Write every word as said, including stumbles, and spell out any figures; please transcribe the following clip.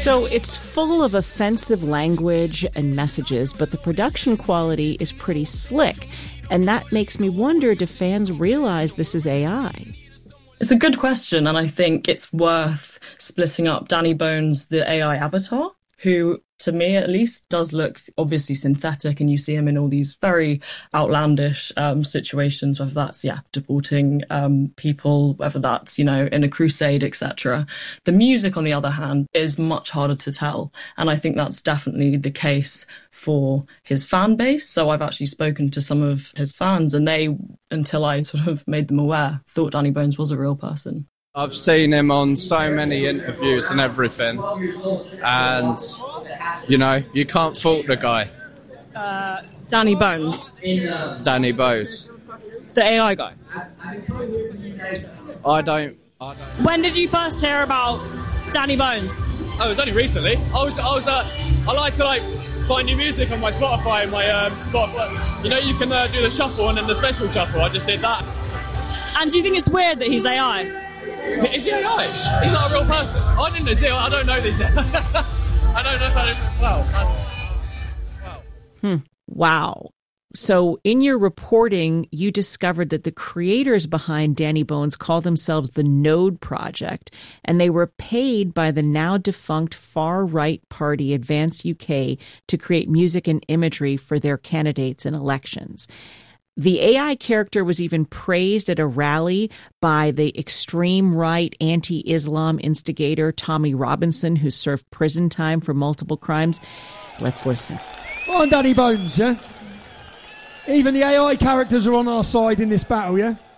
So it's full of offensive language and messages, but the production quality is pretty slick. And that makes me wonder, do fans realize this is A I? It's a good question, and I think it's worth splitting up Danny Bones, the A I avatar, who, to me at least, does look obviously synthetic, and you see him in all these very outlandish um, situations, whether that's, yeah, deporting um, people, whether that's, you know, in a crusade, et cetera. The music, on the other hand, is much harder to tell, and I think that's definitely the case for his fan base. So I've actually spoken to some of his fans, and they, until I sort of made them aware, thought Danny Bones was a real person. I've seen him on so many interviews and everything, and, you know, you can't fault the guy. Uh, Danny Bones. Danny Bones. The A I guy. I don't, I don't... When did you first hear about Danny Bones? Oh, it was only recently. I was, I was, uh, I like to, like, find new music on my Spotify, my, um, Spotify. You know, you can uh, do the shuffle and then the special shuffle. I just did that. And do you think it's weird that he's A I? Is he A I? He's not a real person. I didn't know. I don't know this. I don't know if I don't. Well, that's. Wow. Hmm. Wow. So in your reporting, you discovered that the creators behind Danny Bones call themselves the Node Project, and they were paid by the now defunct far-right party Advance U K to create music and imagery for their candidates in elections. The A I character was even praised at a rally by the extreme right anti-Islam instigator Tommy Robinson, who served prison time for multiple crimes. Let's listen. I'm Danny Bones, yeah? Even the A I characters are on our side in this battle, yeah?